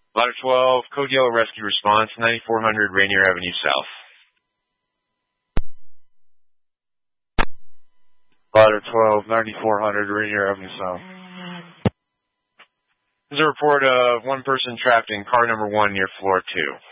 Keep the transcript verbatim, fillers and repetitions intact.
Ladder twelve, Code Yellow Rescue Response, ninety-four hundred Rainier Avenue South. Ladder twelve, ninety-four hundred Rainier Avenue South. There's a report of one person trapped in car number one near floor two.